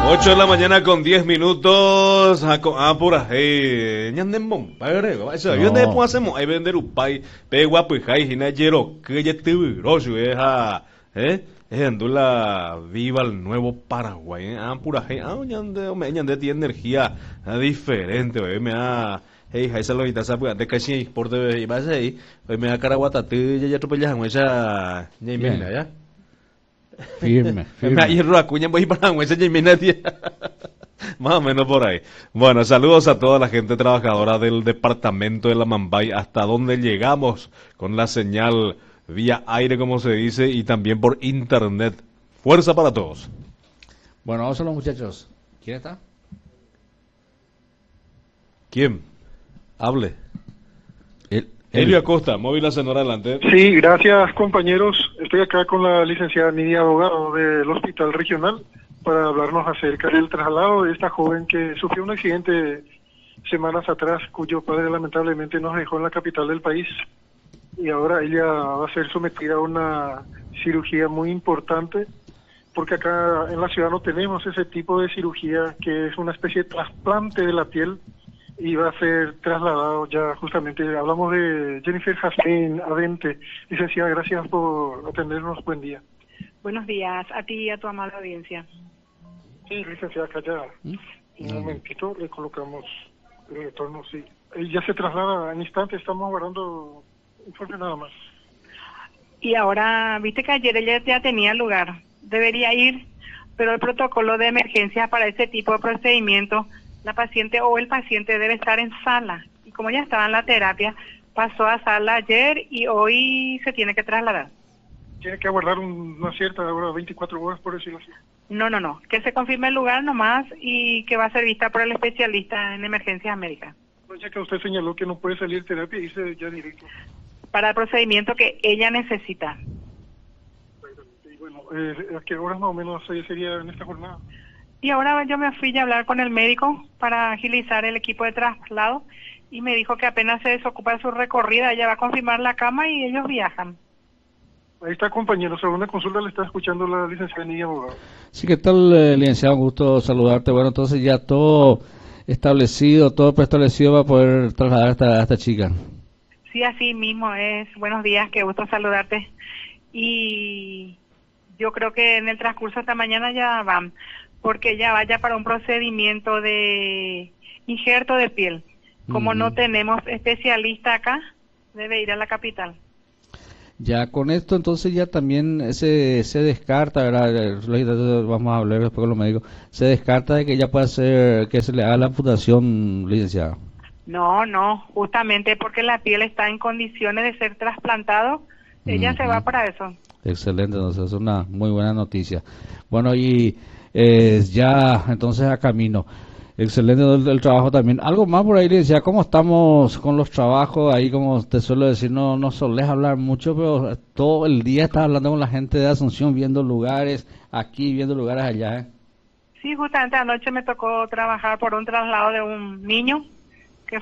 8 de la mañana con 10 minutos. Pura. Ñanden compadre. Eso, yo no puedo hacer ahí vender un pay. Pegua pues hay hinayero que ya te virosio es andula viva el nuevo Paraguay. Pura. Ñande tiene energía diferente, me ha. Hey, ahí se lo quita esa de casi por de y vas ahí. Me da caraguata, ya atropellas con esa. Ya. Firme. Más o menos por ahí. Bueno, saludos a toda la gente trabajadora del departamento de la Mambay, hasta donde llegamos con la señal vía aire, como se dice, y también por internet. Fuerza para todos. Bueno, vamos a los muchachos. ¿Quién está? ¿Quién? Hable. Elio Acosta, móvil a Senora, adelante. Sí, gracias compañeros. Estoy acá con la licenciada Nidia Abogado del Hospital Regional para hablarnos acerca del traslado de esta joven que sufrió un accidente semanas atrás, cuyo padre lamentablemente nos dejó en la capital del país, y ahora ella va a ser sometida a una cirugía muy importante, porque acá en la ciudad no tenemos ese tipo de cirugía, que es una especie de trasplante de la piel, y va a ser trasladado ya justamente. Hablamos de Jennifer Jasmine Avente. Licenciada, gracias por atendernos. Buen día. Buenos días a ti y a tu amable audiencia. Sí, licenciada, acá ya un momentito le colocamos el retorno. Sí, ya se traslada en instante, estamos guardando informe nada más. Y ahora, viste que ayer ella ya tenía lugar, debería ir, pero el protocolo de emergencia para ese tipo de procedimiento, la paciente o el paciente debe estar en sala, y como ya estaba en la terapia, pasó a sala ayer y hoy se tiene que trasladar. Tiene que aguardar una cierta hora, 24 horas, por decirlo así. No, que se confirme el lugar nomás y que va a ser vista por el especialista en emergencias médicas. Pues ya que usted señaló que no puede salir terapia, dice ya directo. Para el procedimiento que ella necesita. Y bueno, ¿a qué horas más o menos sería en esta jornada? Y ahora yo me fui a hablar con el médico para agilizar el equipo de traslado y me dijo que apenas se desocupa de su recorrida, ella va a confirmar la cama y ellos viajan. Ahí está, compañero. Segunda consulta le está escuchando la licenciada Nidia Abogado. Sí, ¿qué tal, licenciado? Un gusto saludarte. Bueno, entonces ya todo establecido, todo preestablecido para poder trasladar a esta chica. Sí, así mismo es. Buenos días, qué gusto saludarte. Y yo creo que en el transcurso de esta mañana ya van, porque ella vaya para un procedimiento de injerto de piel. Como no tenemos especialista acá, debe ir a la capital. Ya con esto entonces ya también se descarta, ¿verdad? Vamos a hablar después con los médicos. Se descarta de que ella pueda hacer, que se le haga la amputación, licenciada. No, justamente porque la piel está en condiciones de ser trasplantado, ella se va para eso. Excelente, entonces es una muy buena noticia. Bueno, y ya entonces a camino. Excelente el trabajo también. Algo más por ahí, licenciada, ¿cómo estamos con los trabajos? Ahí, como te suelo decir, no solés hablar mucho, pero todo el día estás hablando con la gente de Asunción, viendo lugares aquí, viendo lugares allá, ¿eh? Sí, justamente anoche me tocó trabajar por un traslado de un niño que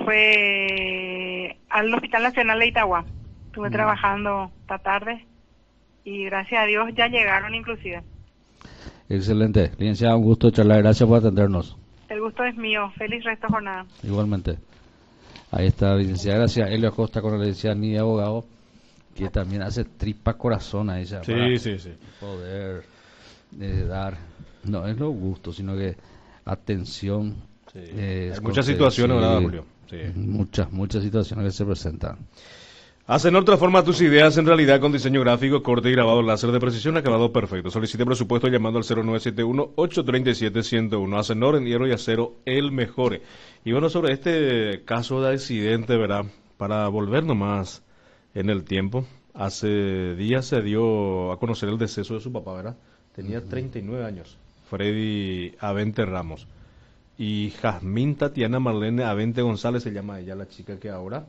fue al Hospital Nacional de Itagua. Estuve trabajando esta tarde y gracias a Dios ya llegaron inclusive. Excelente. Licenciada, un gusto charlar. Gracias por atendernos. El gusto es mío. Feliz resto de jornada. Igualmente. Ahí está, licenciada. Gracias. Elio Acosta con la licenciada Nidia Abogado, que también hace tripa corazón a ella. Sí. Poder dar, no es lo gusto, sino que atención. Sí. Hay muchas situaciones, ¿verdad, Julio? Sí. Muchas situaciones que se presentan. Acenor transforma tus ideas en realidad con diseño gráfico, corte y grabado láser de precisión, acabado perfecto. Solicite presupuesto llamando al 0971-837-101. Acenor en hierro y acero, el mejor. Y bueno, sobre este caso de accidente, ¿verdad? Para volver nomás en el tiempo, hace días se dio a conocer el deceso de su papá, ¿verdad? Tenía 39 años, Freddy Avente Ramos. Y Jazmín Tatiana Marlene Avente González se llama ella, la chica que ahora...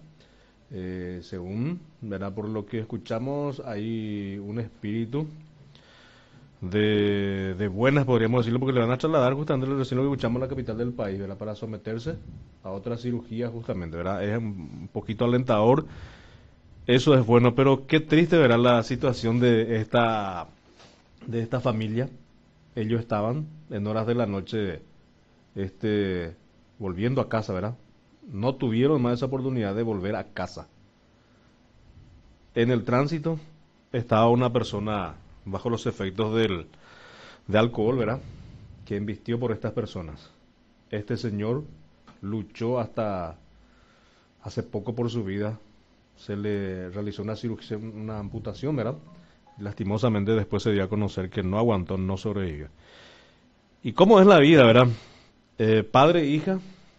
según, ¿verdad? Por lo que escuchamos, hay un espíritu de buenas, podríamos decirlo, porque le van a trasladar justamente recién lo que escuchamos en la capital del país, ¿verdad? Para someterse a otra cirugía justamente, ¿verdad? Es un poquito alentador, eso es bueno, pero qué triste, ¿verdad? La situación de esta familia, ellos estaban en horas de la noche volviendo a casa, ¿verdad? No tuvieron más esa oportunidad de volver a casa. En el tránsito estaba una persona bajo los efectos de alcohol, ¿verdad? Que embistió por estas personas. Este señor luchó hasta hace poco por su vida. Se le realizó una cirugía, una amputación, ¿verdad? Lastimosamente después se dio a conocer que no aguantó, no sobrevivió. ¿Y cómo es la vida, verdad? Padre e hija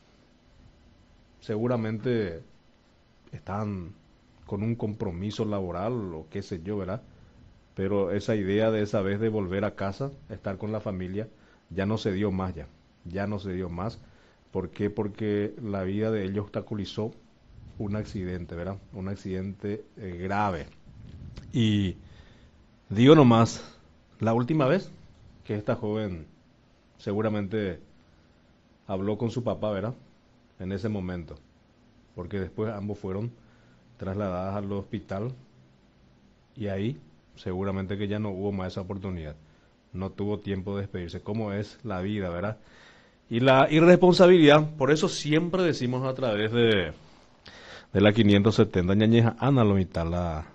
seguramente están con un compromiso laboral o qué sé yo, ¿verdad? Pero esa idea de esa vez de volver a casa, estar con la familia, ya no se dio más ya no se dio más. ¿Por qué? Porque la vida de ellos obstaculizó un accidente, ¿verdad? Un accidente grave. Y digo nomás, la última vez que esta joven seguramente habló con su papá, ¿verdad? En ese momento, porque después ambos fueron trasladados al hospital y ahí seguramente que ya no hubo más esa oportunidad. No tuvo tiempo de despedirse. ¿Cómo es la vida, verdad? Y la irresponsabilidad, por eso siempre decimos a través de la 570 ñañeja ana lo mitad la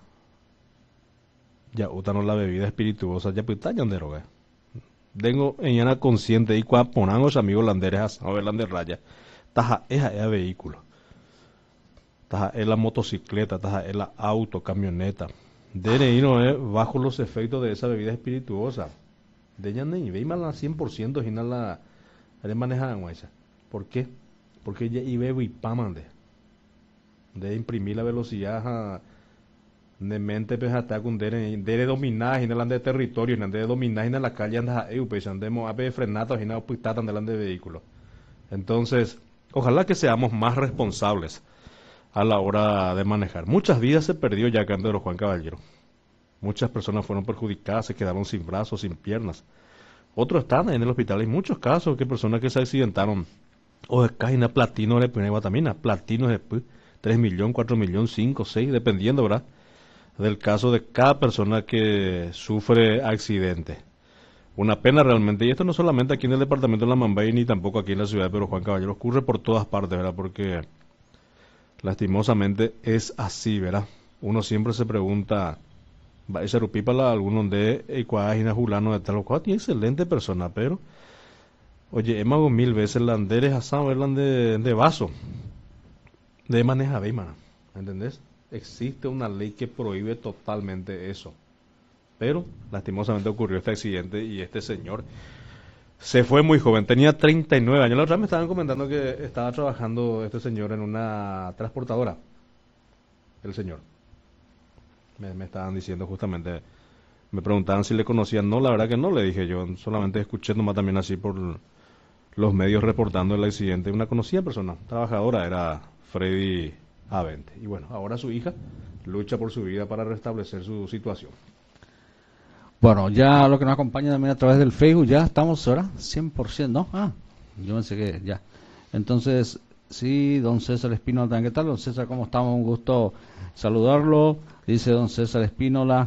ya utano la bebida espirituosa ya pues tañan de droga. Tengo en consciente y cuando ponen los amigos landeres a ver de raya, taja es vehículo, taja es la motocicleta, taja es la auto, camioneta. DNI no es bajo los efectos de esa bebida espirituosa. De ella ni ve mal al 100% y nada la manejan guaysa. ¿Por qué? Porque ella iba y pamande. De imprimir la velocidad de mente pues hasta con de dominar y no de territorio, y de dominar en la calle anda pues andemos a frenato y no pues tratan delante de vehículos. Entonces, ojalá que seamos más responsables a la hora de manejar. Muchas vidas se perdió ya acá en Pedro Juan Caballero. Muchas personas fueron perjudicadas, se quedaron sin brazos, sin piernas. Otros están en el hospital. Hay muchos casos que personas que se accidentaron o de caen a platino de guatamina, platino después 3 millones, 4 millones, 5, 6, dependiendo, ¿verdad? Del caso de cada persona que sufre accidente. Una pena realmente, y esto no solamente aquí en el departamento de La Mambay, ni tampoco aquí en la ciudad de Pedro Juan Caballero, ocurre por todas partes, ¿verdad? Porque lastimosamente es así, ¿verdad? Uno siempre se pregunta, va a ser para alguno de Ecuadina Julano de tal o cual, tiene excelente persona, pero oye, hemos hago 1000 veces landeres asado, verlan de vaso, de maneja beimana, ¿entendés? Existe una ley que prohíbe totalmente eso. Pero lastimosamente ocurrió este accidente y este señor se fue muy joven, tenía 39 años. La otra vez me estaban comentando que estaba trabajando este señor en una transportadora. El señor. Me estaban diciendo justamente, me preguntaban si le conocían. No, la verdad que no, le dije yo. Solamente escuché nomás también así por los medios reportando el accidente. Una conocida persona, trabajadora, era Freddy Avente. Y bueno, ahora su hija lucha por su vida para restablecer su situación. Bueno, ya lo que nos acompaña también a través del Facebook, ya estamos ahora 100%, ¿no? Yo pensé que ya. Entonces, sí, don César Espínola, ¿qué tal? Don César, ¿cómo estamos? Un gusto saludarlo. Dice don César Espínola.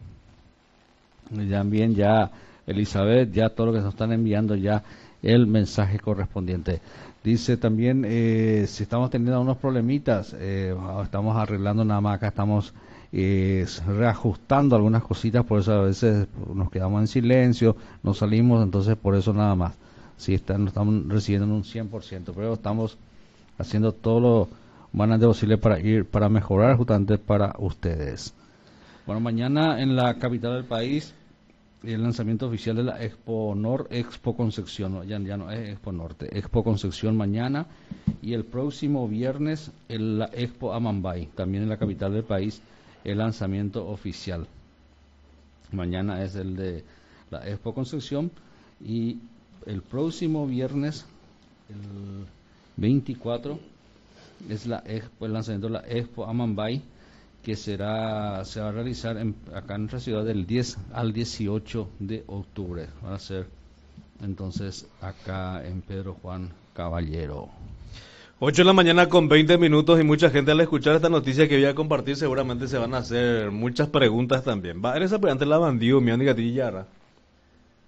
Y también ya Elizabeth, ya todo lo que nos están enviando ya el mensaje correspondiente. Dice también, si estamos teniendo unos problemitas, estamos arreglando nada más, acá estamos reajustando algunas cositas, por eso a veces nos quedamos en silencio, no salimos, entonces por eso nada más. Sí, no estamos recibiendo un 100%, pero estamos haciendo todo lo humanamente posible para mejorar justamente para ustedes. Bueno, mañana en la capital del país, el lanzamiento oficial de la Expo Expo Concepción, ya no es Expo Norte, Expo Concepción mañana, y el próximo viernes la Expo Amambay, también en la capital del país, el lanzamiento oficial. Mañana es el de la Expo Concepción y el próximo viernes, el 24, es el lanzamiento de la Expo Amambay, que se va a realizar acá en nuestra ciudad del 10 al 18 de octubre. Va a ser entonces acá en Pedro Juan Caballero. 8 de la mañana con 20 minutos y mucha gente al escuchar esta noticia que voy a compartir seguramente se van a hacer muchas preguntas también. Va, eres apoyante la bandido, mi amiga Tillara.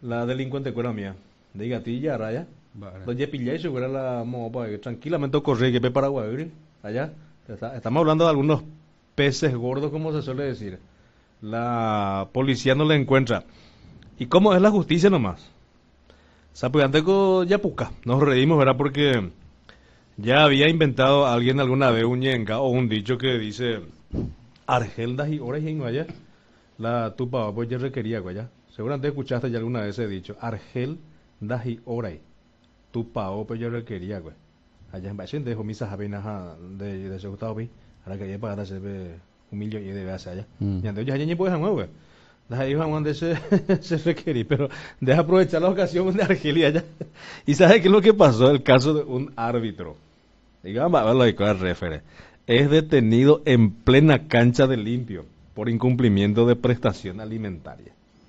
la delincuente cuera mía. De gatilla, raya. Vale. Donde pillé y fuera la mopa, tranquilamente corre que ve Paraguay, allá. Estamos hablando de algunos peces gordos, como se suele decir. La policía no le encuentra. ¿Y cómo es la justicia nomás? Sapuyanteco Yapuca. Nos reímos, ¿verdad? Porque ya había inventado alguien alguna vez un ñenga o un dicho que dice Argeldas y horas y allá. La tupa pues ya requería, allá. Seguramente escuchaste ya alguna vez ese dicho. Argeldas y horas. Tupa pues ya requería, güey. Allá en Bachén dejó misas apenas de ese Gustavo Pi. Ahora que ya para hacer un millón y de veces allá. Y entonces ya ni puedes güey. Ahí Juan de se requerí, pero deja aprovechar la ocasión de Argelia ya. ¿Y sabe qué es lo que pasó? El caso de un árbitro, digamos, a ver lo de refere, es detenido en plena cancha de limpio por incumplimiento de prestación alimentaria.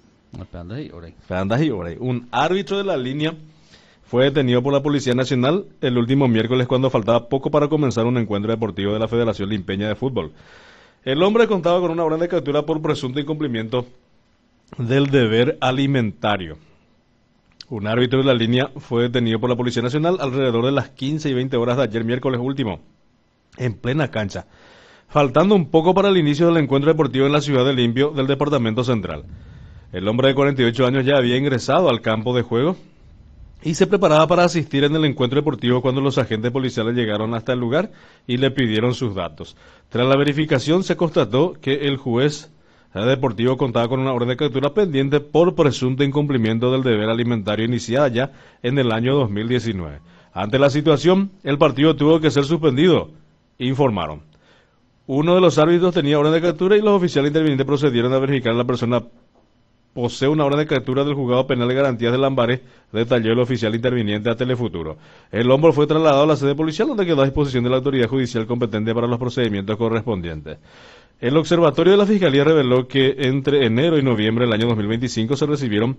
Un árbitro de la línea fue detenido por la Policía Nacional el último miércoles cuando faltaba poco para comenzar un encuentro deportivo de la Federación Limpeña de Fútbol. El hombre contaba con una orden de captura por presunto incumplimiento del deber alimentario. Un árbitro de la línea fue detenido por la Policía Nacional alrededor de las 15 y 20 horas de ayer miércoles último, en plena cancha, faltando un poco para el inicio del encuentro deportivo en la ciudad de Limpio del Departamento Central. El hombre de 48 años ya había ingresado al campo de juego y se preparaba para asistir en el encuentro deportivo cuando los agentes policiales llegaron hasta el lugar y le pidieron sus datos. Tras la verificación se constató que el juez deportivo contaba con una orden de captura pendiente por presunto incumplimiento del deber alimentario iniciada ya en el año 2019. Ante la situación, el partido tuvo que ser suspendido, informaron. Uno de los árbitros tenía orden de captura y los oficiales intervinientes procedieron a verificar a la persona posee una orden de captura del juzgado penal de garantías de Lambaré, detalló el oficial interviniente a Telefuturo. El hombre fue trasladado a la sede policial donde quedó a disposición de la autoridad judicial competente para los procedimientos correspondientes. El observatorio de la Fiscalía reveló que entre enero y noviembre del año 2025 se recibieron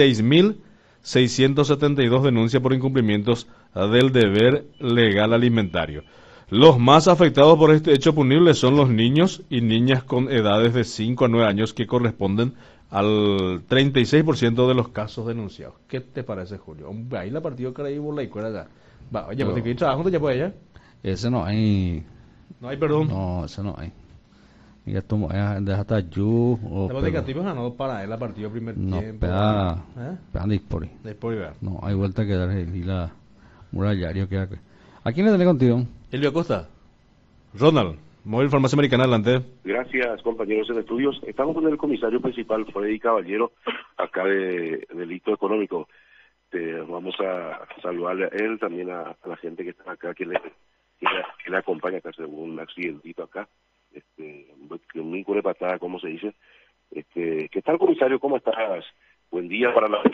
6.672 denuncias por incumplimientos del deber legal alimentario. Los más afectados por este hecho punible son los niños y niñas con edades de 5 a 9 años que corresponden al 36% de los casos denunciados. ¿Qué te parece, Julio? Ahí la partido que ahí por la escuela ya. Va, oye, pues te trabajo ya puede ya. Ese no hay. No hay perdón. No, ese no hay. Y esto deja hasta you o los negativos no para él a partido primer tiempo. Peda dispori. No, hay vuelta que dar y la murallario que ¿a quién le tenés contigo? Elvio Acosta. Ronald, Móvil Farmacia Americana, adelante. Gracias, compañeros en estudios. Estamos con el comisario principal, Freddy Caballero, acá de Delito Económico. Vamos a saludarle a él, también a la gente que está acá, que le acompaña acá, según un accidentito acá. Muy patada, como se dice. ¿Qué tal, comisario? ¿Cómo estás? Buen día para la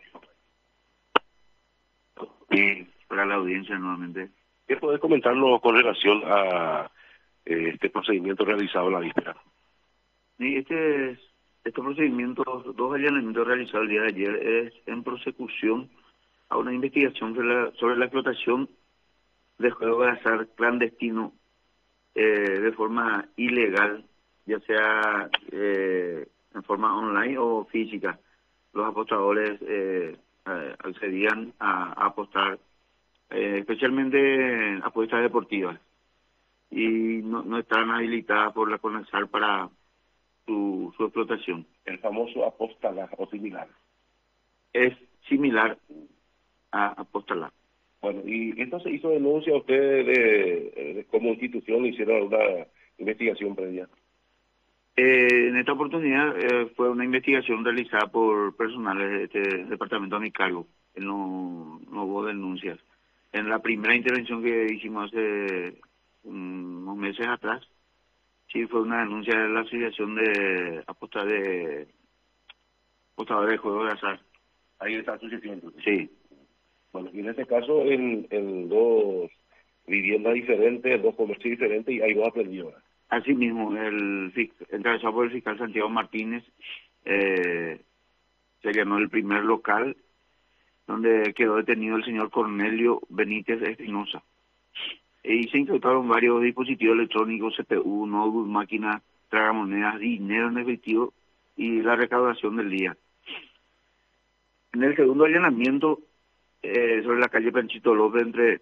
audiencia nuevamente. ¿Qué podés comentarnos con relación a este procedimiento realizado en la víspera? Sí, este procedimiento, dos allanamientos realizados el día de ayer, es en prosecución a una investigación sobre la explotación de juegos de azar clandestino de forma ilegal, ya sea en forma online o física. Los apostadores accedían a apostar, especialmente apuestas deportivas, y no están habilitadas por la CONASAR para su explotación. El famoso apostalar o similar. Es similar a apostalar. Bueno, y entonces hizo denuncia usted como institución, hicieron una investigación previa. En esta oportunidad fue una investigación realizada por personales de este departamento a mi cargo. No hubo denuncias. En la primera intervención que hicimos hace unos meses atrás, sí fue una denuncia de la Asociación de Apostadores de Juegos de Azar. Ahí está asociación, entonces. Sí. Bueno, y en este caso, en dos viviendas diferentes, dos comercios diferentes, y hay dos aprendidos. Así mismo, encabezado por el fiscal Santiago Martínez, se llenó el primer local donde quedó detenido el señor Cornelio Benítez Espinosa. Y se incautaron varios dispositivos electrónicos, CPU, notebook, máquinas, tragamonedas, dinero en efectivo y la recaudación del día. En el segundo allanamiento, sobre la calle Panchito López, entre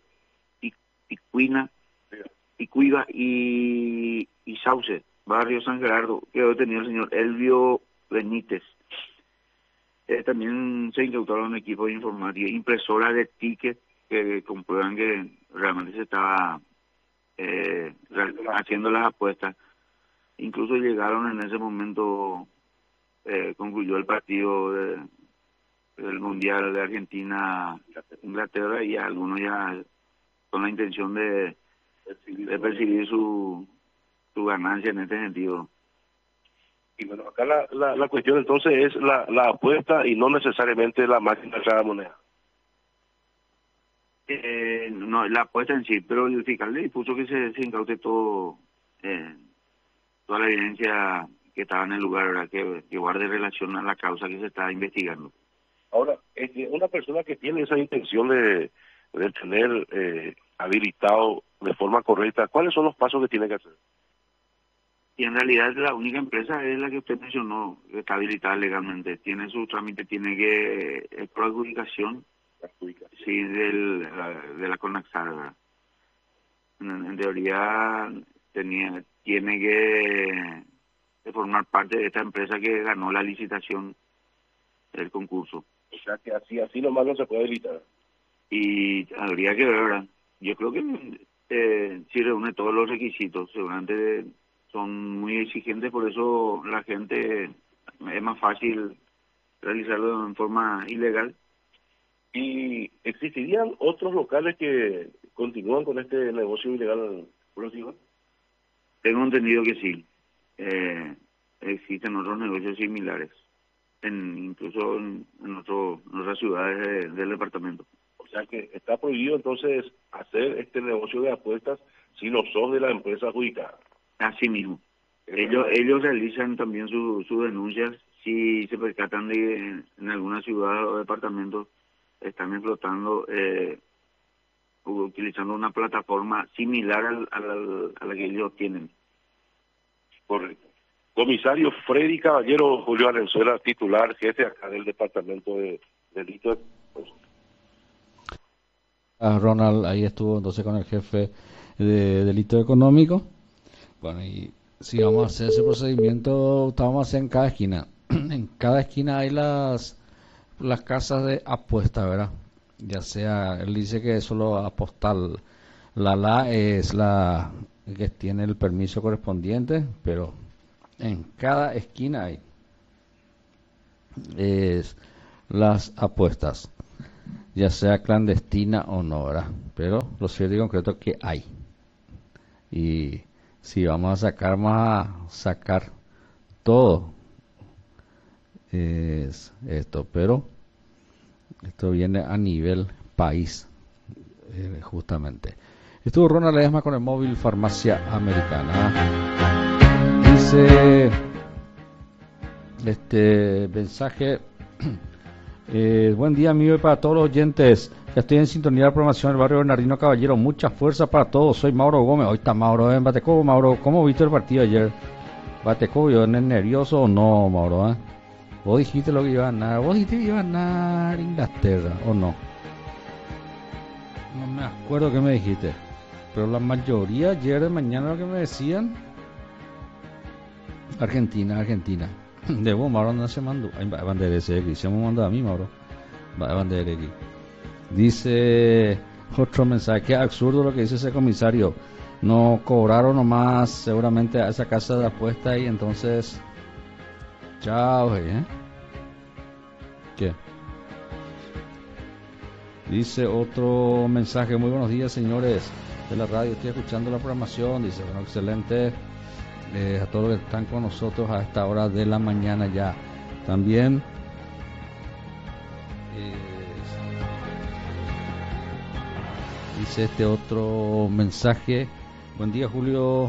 Icuiva y Sauce, barrio San Gerardo, quedó detenido el señor Elvio Benítez. También se incautaron equipos de informática, impresoras de tickets que comprueban que realmente se estaba haciendo las apuestas. Incluso llegaron en ese momento, concluyó el partido del Mundial de Argentina-Inglaterra, y algunos ya con la intención de percibir su ganancia en este sentido. Y bueno, acá la cuestión entonces es la apuesta y no necesariamente la máquina de cada moneda. No, la apuesta en sí, pero el fiscal le dispuso que se incaute toda la evidencia que estaba en el lugar, ¿verdad? Que guarde relación a la causa que se está investigando. Ahora, una persona que tiene esa intención de tener habilitado de forma correcta, ¿cuáles son los pasos que tiene que hacer? Y en realidad la única empresa es la que usted mencionó, que está habilitada legalmente. Tiene su trámite, tiene que por adjudicación, sí, de la Conaxar, ¿verdad? En teoría tiene que formar parte de esta empresa que ganó la licitación del concurso. O sea que así nomás no se puede habilitar. Y habría que ver, ¿verdad? Yo creo que sí reúne todos los requisitos, seguramente son muy exigentes, por eso la gente es más fácil realizarlo en forma ilegal. ¿Y existirían otros locales que continúan con este negocio ilegal, Iván? Tengo entendido que sí. Existen otros negocios similares, incluso en otras ciudades del departamento. O sea que está prohibido entonces hacer este negocio de apuestas si no sos de la empresa adjudicada. Así mismo. Ellos realizan también sus denuncias si se percatan de en alguna ciudad o departamento están explotando, utilizando una plataforma similar a la que ellos tienen. Correcto. Comisario Freddy Caballero Julio Valenzuela, titular, jefe acá del Departamento de Delitos. Ronald ahí estuvo entonces con el jefe de delito económico. Bueno, y si vamos a hacer ese procedimiento, vamos a hacer en cada esquina. En cada esquina hay las casas de apuesta, ¿verdad? Ya sea, él dice que solo apostar, la es la que tiene el permiso correspondiente, pero en cada esquina hay las apuestas, ya sea clandestina o no, ¿verdad? Pero lo cierto y concreto es que hay. Y si vamos a sacar todo es esto, pero esto viene a nivel país, justamente. Estuvo Ronald Ledesma con el móvil Farmacia Americana. Dice este mensaje: buen día, amigo, y para todos los oyentes. Ya estoy en sintonía de la programación del barrio Bernardino Caballero. Mucha fuerza para todos. Soy Mauro Gómez. Hoy está Mauro en Batecobo. Mauro, ¿cómo viste el partido ayer? ¿Batecobo es nervioso o no, Mauro? Vos dijiste lo que iba a ganar. Vos dijiste que iba a ganar Inglaterra, ¿o no? No me acuerdo qué me dijiste. Pero la mayoría ayer de mañana lo que me decían: Argentina. De vos, Mauro, no se mandó. Bandera ese, se me mandó a mí, Mauro. Bandera aquí. Dice otro mensaje: qué absurdo lo que dice ese comisario. No cobraron nomás seguramente a esa casa de apuesta y entonces chao, ¿Qué? Dice otro mensaje: muy buenos días, señores de la radio, estoy escuchando la programación. Dice, bueno, excelente, a todos los que están con nosotros a esta hora de la mañana ya. También dice este otro mensaje: buen día, Julio,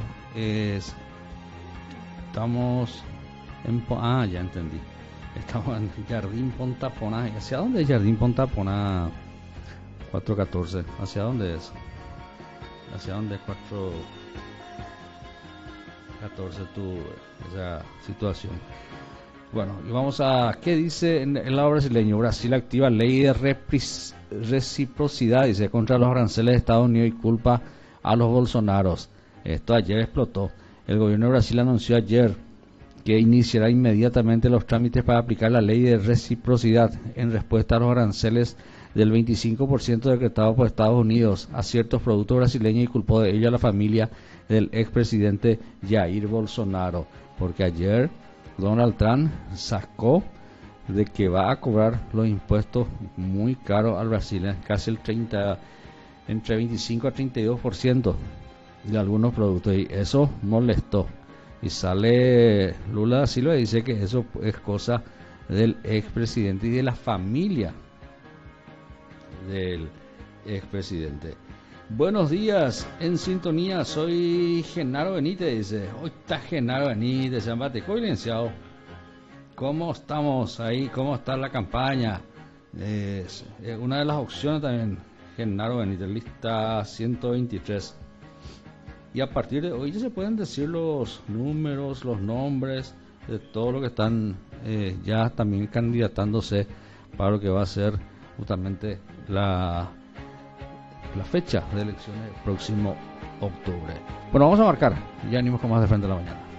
estamos en... ya entendí. Estamos en Jardín Pontapona. ¿Hacia dónde es Jardín Pontapona? 414. ¿Hacia dónde es? ¿Hacia dónde es 414 esa situación? Bueno, y vamos a... ¿Qué dice en el lado brasileño? Brasil activa ley de reciprocidad, dice, contra los aranceles de Estados Unidos y culpa a los bolsonaros. Esto ayer explotó. El gobierno de Brasil anunció ayer que iniciará inmediatamente los trámites para aplicar la ley de reciprocidad en respuesta a los aranceles del 25% decretado por Estados Unidos a ciertos productos brasileños y culpó de ello a la familia del expresidente Jair Bolsonaro. Porque ayer Donald Trump sacó de que va a cobrar los impuestos muy caros al Brasil, casi el 30, entre 25 a 32% de algunos productos, y eso molestó. Y sale Lula da Silva y dice que eso es cosa del expresidente y de la familia del expresidente. Buenos días, en sintonía, soy Genaro Benítez, dice, hoy está Genaro Benítez, San Bateco, licenciado. ¿Cómo estamos ahí? ¿Cómo está la campaña? Una de las opciones también, Genaro Benítez, lista 123. Y a partir de hoy ya se pueden decir los números, los nombres de todo lo que están ya también candidatándose para lo que va a ser justamente la fecha de elecciones el próximo octubre. Bueno, vamos a marcar. Ya venimos con más de Frente a la Mañana.